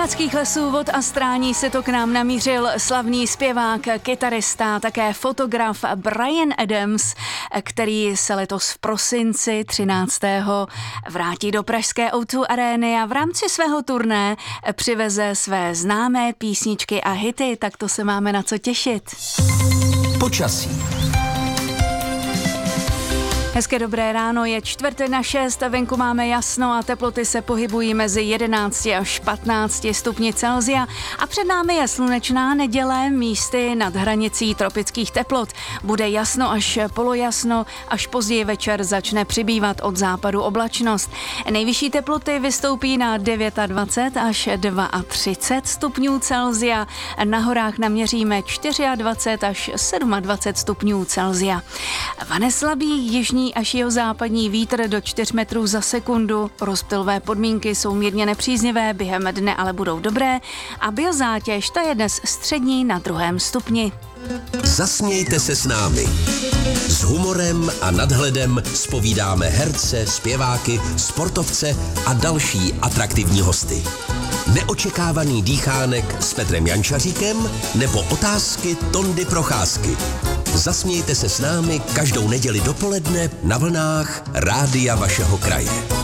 kanadských lesů od Astrání se to k nám namířil slavný zpěvák, kytarista, také fotograf Bryan Adams, který se letos v prosinci 13. vrátí do pražské O2 arény a v rámci svého turné přiveze své známé písničky a hity, tak to se máme na co těšit. Počasí. Hezké dobré ráno, je 5:45, venku máme jasno a teploty se pohybují mezi 11 až 15 stupni Celsia a před námi je slunečná neděle, místy nad hranicí tropických teplot. Bude jasno až polojasno, až později večer začne přibývat od západu oblačnost. Nejvyšší teploty vystoupí na 29 až 32 stupňů Celsia, na horách naměříme 24 až 27 stupňů Celsia. Vane slabý jižní až jihozápadní vítr do 4 metrů za sekundu. Rozptylové podmínky jsou mírně nepříznivé, během dne ale budou dobré a biozátěž ta je dnes střední na 2. stupni. Zasmějte se s námi. S humorem a nadhledem zpovídáme herce, zpěváky, sportovce a další atraktivní hosty. Neočekávaný dýchánek s Petrem Jančaříkem nebo otázky Tondy Procházky. Zasmějte se s námi každou neděli dopoledne na vlnách rádia vašeho kraje.